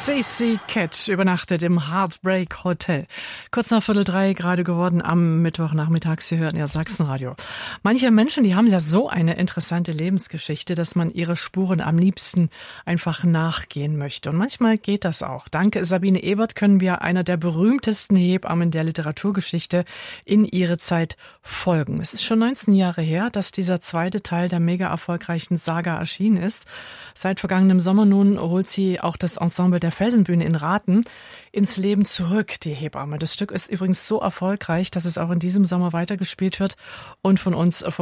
Stacey Ketch übernachtet im Heartbreak Hotel. Kurz nach 2:45 gerade geworden am Mittwochnachmittag. Sie hören ja Sachsenradio. Manche Menschen, die haben ja so eine interessante Lebensgeschichte, dass man ihre Spuren am liebsten einfach nachgehen möchte. Und manchmal geht das auch. Dank Sabine Ebert können wir einer der berühmtesten Hebammen der Literaturgeschichte in ihre Zeit folgen. Es ist schon 19 Jahre her, dass dieser zweite Teil der mega erfolgreichen Saga erschienen ist. Seit vergangenem Sommer nun holt sie auch das Ensemble der Felsenbühne in Rathen ins Leben zurück, die Hebamme. Das Stück ist übrigens so erfolgreich, dass es auch in diesem Sommer weitergespielt wird und von uns